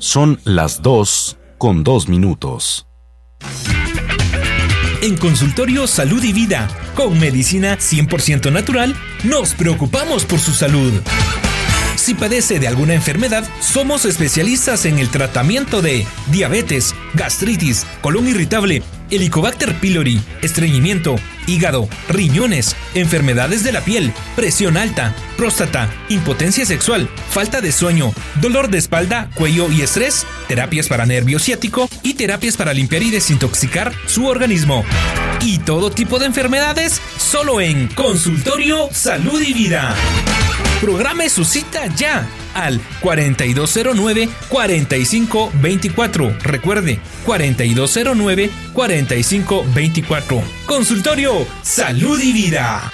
Son las 2:02. En Consultorio Salud y Vida, con medicina 100% natural, nos preocupamos por su salud. Si padece de alguna enfermedad, somos especialistas en el tratamiento de diabetes, gastritis, colon irritable, Helicobacter pylori, estreñimiento, hígado, riñones, enfermedades de la piel, presión alta, próstata, impotencia sexual, falta de sueño, dolor de espalda, cuello y estrés, terapias para nervio ciático y terapias para limpiar y desintoxicar su organismo. Y todo tipo de enfermedades, solo en Consultorio Salud y Vida. Programe su cita ya al 4209-4524. Recuerde, 4209-4524. Consultorio Salud y Vida.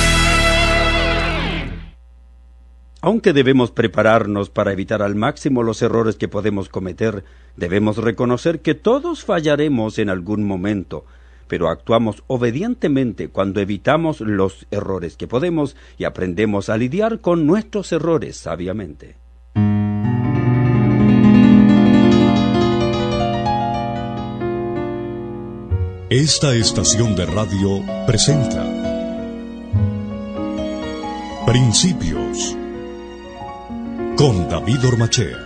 Aunque debemos prepararnos para evitar al máximo los errores que podemos cometer, debemos reconocer que todos fallaremos en algún momento, pero actuamos obedientemente cuando evitamos los errores que podemos y aprendemos a lidiar con nuestros errores sabiamente. Esta estación de radio presenta Principios con David Ormachea.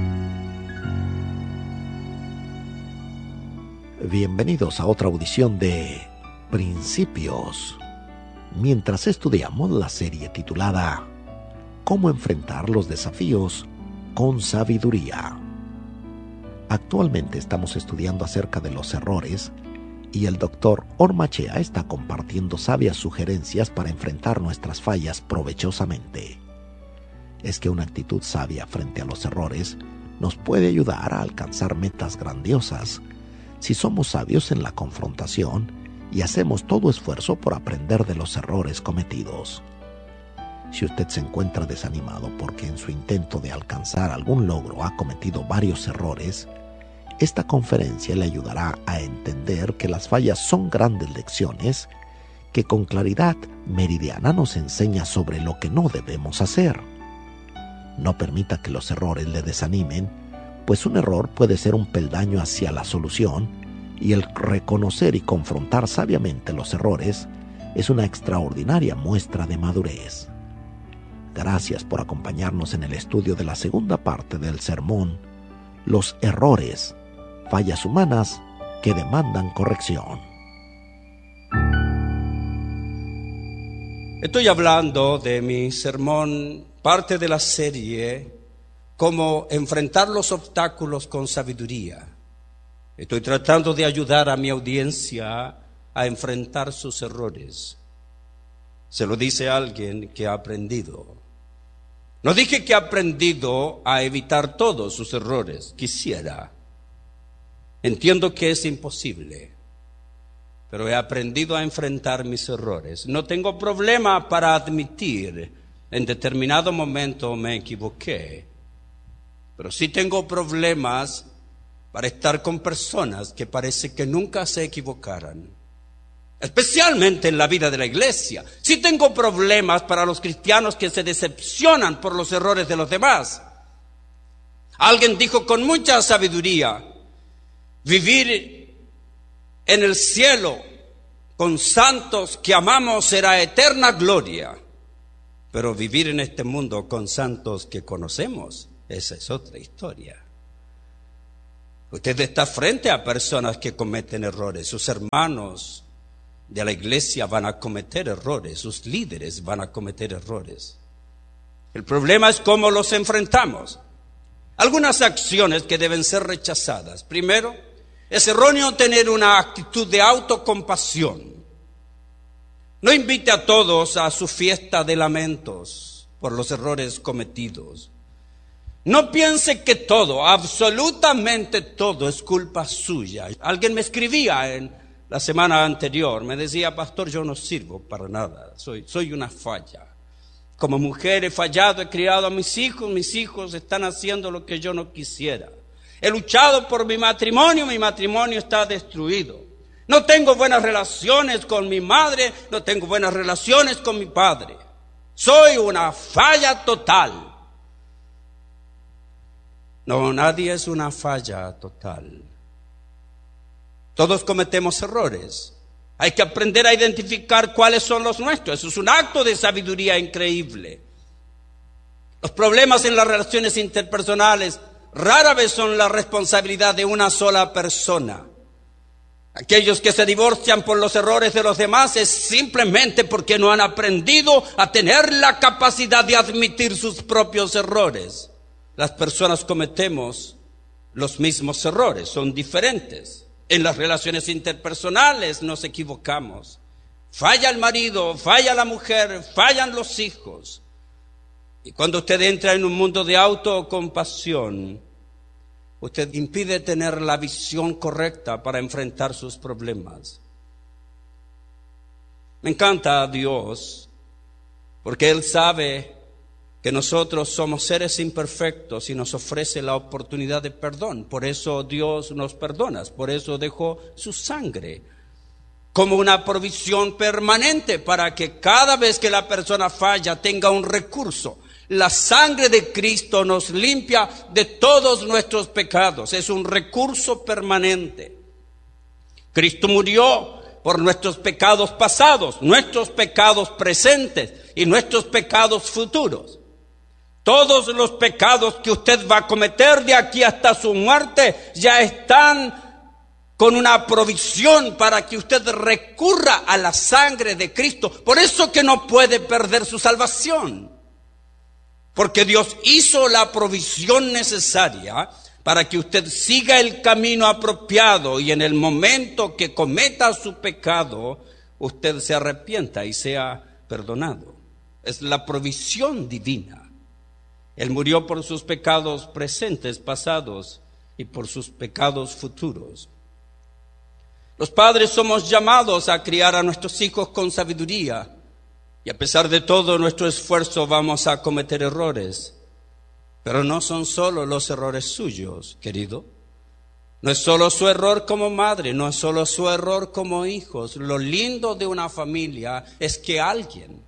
Bienvenidos a otra audición de Principios. Mientras estudiamos la serie titulada ¿Cómo enfrentar los desafíos con sabiduría? Actualmente estamos estudiando acerca de los errores y el Dr. Ormachea está compartiendo sabias sugerencias para enfrentar nuestras fallas provechosamente. Es que una actitud sabia frente a los errores nos puede ayudar a alcanzar metas grandiosas si somos sabios en la confrontación y hacemos todo esfuerzo por aprender de los errores cometidos. Si usted se encuentra desanimado porque en su intento de alcanzar algún logro ha cometido varios errores, esta conferencia le ayudará a entender que las fallas son grandes lecciones que con claridad meridiana nos enseña sobre lo que no debemos hacer. No permita que los errores le desanimen, pues un error puede ser un peldaño hacia la solución y el reconocer y confrontar sabiamente los errores es una extraordinaria muestra de madurez. Gracias por acompañarnos en el estudio de la segunda parte del sermón, Los errores, fallas humanas que demandan corrección. Estoy hablando de mi sermón, parte de la serie Cómo enfrentar los obstáculos con sabiduría. Estoy tratando de ayudar a mi audiencia a enfrentar sus errores. Se lo dice alguien que ha aprendido. No dije que ha aprendido a evitar todos sus errores. Quisiera. Entiendo que es imposible. Pero he aprendido a enfrentar mis errores. No tengo problema para admitir en determinado momento me equivoqué. Pero sí tengo problemas para estar con personas que parece que nunca se equivocaran. Especialmente en la vida de la iglesia. Sí tengo problemas para los cristianos que se decepcionan por los errores de los demás. Alguien dijo con mucha sabiduría, vivir en el cielo con santos que amamos será eterna gloria. Pero vivir en este mundo con santos que conocemos, esa es otra historia. Usted está frente a personas que cometen errores. Sus hermanos de la iglesia van a cometer errores. Sus líderes van a cometer errores. El problema es cómo los enfrentamos. Algunas acciones que deben ser rechazadas. Primero, es erróneo tener una actitud de autocompasión. No invite a todos a su fiesta de lamentos por los errores cometidos. No piense que todo, absolutamente todo, es culpa suya. Alguien me escribía en la semana anterior, me decía, pastor, yo no sirvo para nada, soy una falla. Como mujer he fallado, he criado a mis hijos están haciendo lo que yo no quisiera. He luchado por mi matrimonio está destruido. No tengo buenas relaciones con mi madre, no tengo buenas relaciones con mi padre. Soy una falla total. No, nadie es una falla total. Todos cometemos errores. Hay que aprender a identificar cuáles son los nuestros. Eso es un acto de sabiduría increíble. Los problemas en las relaciones interpersonales rara vez son la responsabilidad de una sola persona. Aquellos que se divorcian por los errores de los demás es simplemente porque no han aprendido a tener la capacidad de admitir sus propios errores. Las personas cometemos los mismos errores, son diferentes. En las relaciones interpersonales nos equivocamos. Falla el marido, falla la mujer, fallan los hijos. Y cuando usted entra en un mundo de autocompasión, usted impide tener la visión correcta para enfrentar sus problemas. Me encanta a Dios, porque Él sabe que nosotros somos seres imperfectos y nos ofrece la oportunidad de perdón. Por eso Dios nos perdona, por eso dejó su sangre como una provisión permanente para que cada vez que la persona falla tenga un recurso. La sangre de Cristo nos limpia de todos nuestros pecados, es un recurso permanente. Cristo murió por nuestros pecados pasados, nuestros pecados presentes y nuestros pecados futuros. Todos los pecados que usted va a cometer de aquí hasta su muerte ya están con una provisión para que usted recurra a la sangre de Cristo. Por eso que no puede perder su salvación. Porque Dios hizo la provisión necesaria para que usted siga el camino apropiado y en el momento que cometa su pecado, usted se arrepienta y sea perdonado. Es la provisión divina. Él murió por sus pecados presentes, pasados y por sus pecados futuros. Los padres somos llamados a criar a nuestros hijos con sabiduría y a pesar de todo nuestro esfuerzo vamos a cometer errores. Pero no son solo los errores suyos, querido. No es solo su error como madre, no es solo su error como hijos. Lo lindo de una familia es que alguien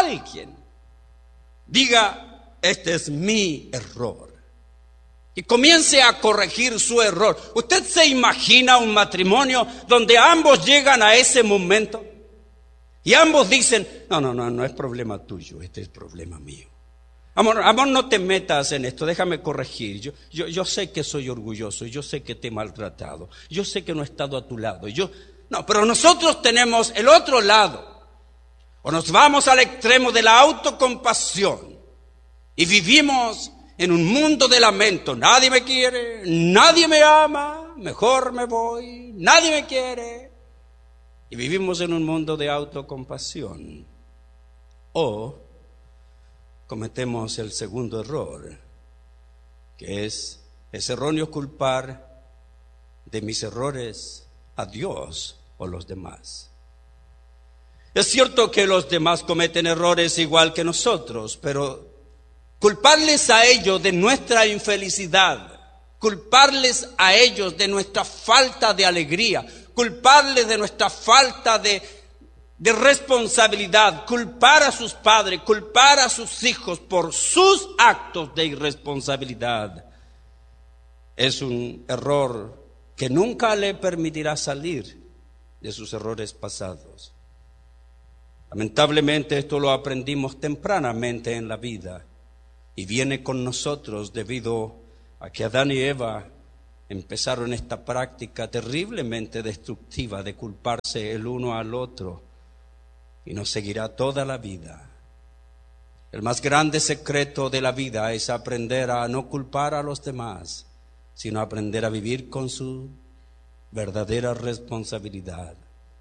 diga: este es mi error, y comience a corregir su error. ¿Usted se imagina un matrimonio donde ambos llegan a ese momento y ambos dicen: no es problema tuyo, este es problema mío? Amor, no te metas en esto, déjame corregir. Yo sé que soy orgulloso, yo sé que te he maltratado, yo sé que no he estado a tu lado. Pero nosotros tenemos el otro lado. O nos vamos al extremo de la autocompasión y vivimos en un mundo de lamento. Nadie me quiere, nadie me ama, mejor me voy, nadie me quiere. Y vivimos en un mundo de autocompasión. O cometemos el segundo error, que es erróneo culpar de mis errores a Dios o los demás. Es cierto que los demás cometen errores igual que nosotros, pero culparles a ellos de nuestra infelicidad, culparles a ellos de nuestra falta de alegría, culparles de nuestra falta de responsabilidad, culpar a sus padres, culpar a sus hijos por sus actos de irresponsabilidad, es un error que nunca le permitirá salir de sus errores pasados. Lamentablemente esto lo aprendimos tempranamente en la vida y viene con nosotros debido a que Adán y Eva empezaron esta práctica terriblemente destructiva de culparse el uno al otro, y nos seguirá toda la vida. El más grande secreto de la vida es aprender a no culpar a los demás, sino aprender a vivir con su verdadera responsabilidad.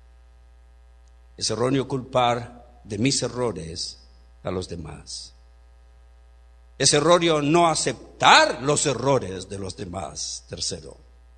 Es erróneo culpar de mis errores a los demás. Es erróneo no aceptar los errores de los demás. Tercero,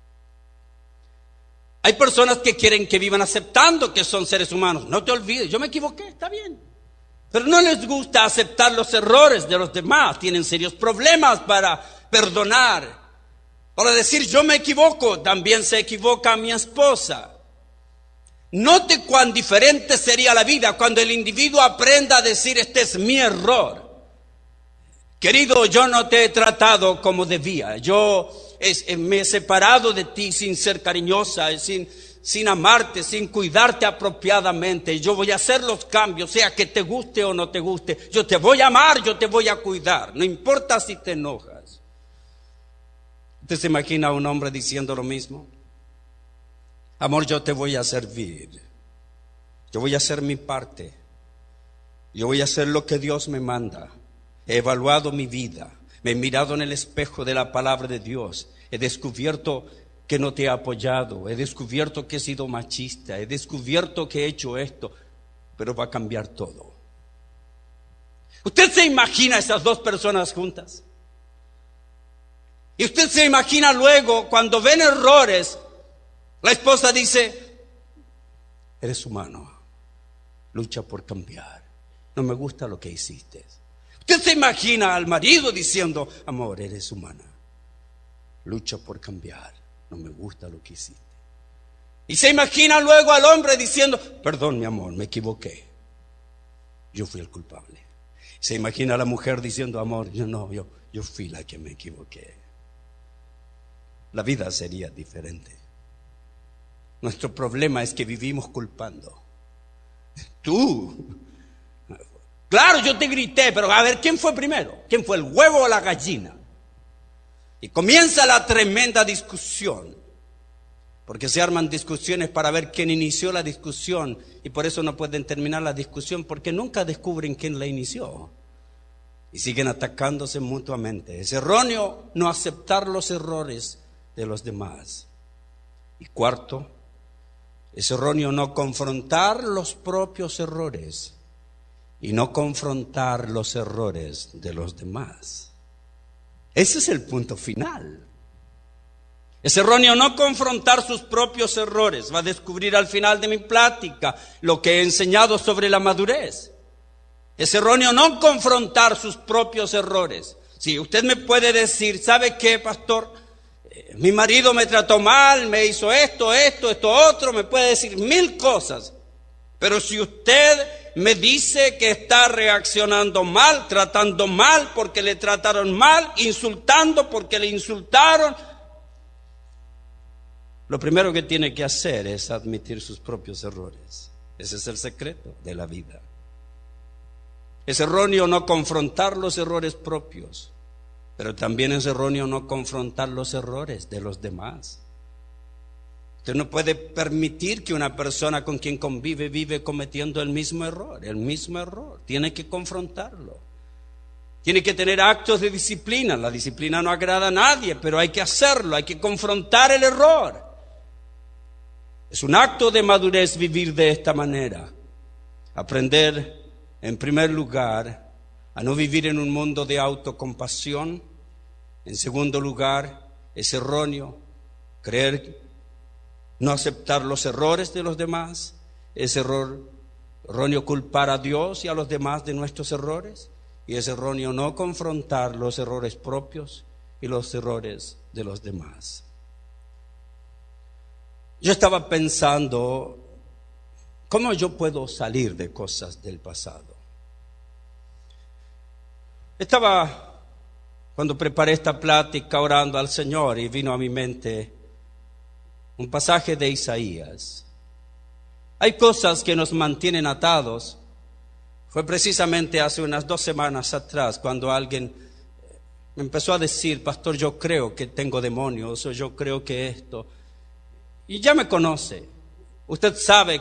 hay personas que quieren que vivan aceptando que son seres humanos. No te olvides, yo me equivoqué, está bien. Pero no les gusta aceptar los errores de los demás. Tienen serios problemas para perdonar. Para decir: yo me equivoco, también se equivoca mi esposa. Note cuán diferente sería la vida cuando el individuo aprenda a decir: este es mi error. Querido, yo no te he tratado como debía. Me he separado de ti sin ser cariñosa, sin amarte, sin cuidarte apropiadamente. Yo voy a hacer los cambios, sea que te guste o no te guste. Yo te voy a amar, yo te voy a cuidar. No importa si te enojas. ¿Usted se imagina a un hombre diciendo lo mismo? Amor, yo te voy a servir. Yo voy a hacer mi parte. Yo voy a hacer lo que Dios me manda. He evaluado mi vida. Me he mirado en el espejo de la palabra de Dios. He descubierto que no te he apoyado. He descubierto que he sido machista. He descubierto que he hecho esto. Pero va a cambiar todo. ¿Usted se imagina esas dos personas juntas? Y usted se imagina luego, cuando ven errores, la esposa dice: eres humano, lucha por cambiar. No me gusta lo que hiciste. Usted se imagina al marido diciendo: amor, eres humana, lucha por cambiar. No me gusta lo que hiciste. Y se imagina luego al hombre diciendo: perdón, mi amor, me equivoqué. Yo fui el culpable. Se imagina a la mujer diciendo: amor, yo fui la que me equivoqué. La vida sería diferente. Nuestro problema es que vivimos culpando. Tú. Claro, yo te grité, pero a ver, ¿quién fue primero? ¿Quién fue, el huevo o la gallina? Y comienza la tremenda discusión. Porque se arman discusiones para ver quién inició la discusión. Y por eso no pueden terminar la discusión, porque nunca descubren quién la inició. Y siguen atacándose mutuamente. Es erróneo no aceptar los errores de los demás. Y cuarto, es erróneo no confrontar los propios errores y no confrontar los errores de los demás. Ese es el punto final. Es erróneo no confrontar sus propios errores. Va a descubrir al final de mi plática lo que he enseñado sobre la madurez. Es erróneo no confrontar sus propios errores. Sí, usted me puede decir: ¿sabe qué, pastor? Mi marido me trató mal, me hizo esto, otro. Me puede decir 1000 cosas. Pero si usted me dice que está reaccionando mal, tratando mal porque le trataron mal, insultando porque le insultaron, lo primero que tiene que hacer es admitir sus propios errores. Ese es el secreto de la vida. Es erróneo no confrontar los errores propios, pero también es erróneo no confrontar los errores de los demás. Usted no puede permitir que una persona con quien convive vive cometiendo el mismo error. Tiene que confrontarlo. Tiene que tener actos de disciplina. La disciplina no agrada a nadie, pero hay que hacerlo, hay que confrontar el error. Es un acto de madurez vivir de esta manera. Aprender, en primer lugar, a no vivir en un mundo de autocompasión. En segundo lugar, es erróneo no aceptar los errores de los demás. Es erróneo culpar a Dios y a los demás de nuestros errores. Y es erróneo no confrontar los errores propios y los errores de los demás. Yo estaba pensando, ¿cómo yo puedo salir de cosas del pasado? Estaba, cuando preparé esta plática, orando al Señor, y vino a mi mente un pasaje de Isaías. Hay cosas que nos mantienen atados. Fue precisamente hace unas 2 semanas atrás cuando alguien me empezó a decir: pastor, yo creo que tengo demonios, o yo creo que esto. Y ya me conoce. Usted sabe